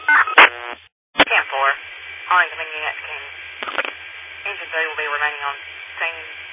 Cam 4, calling Dominion X King. Engine 3 will be remaining on scene.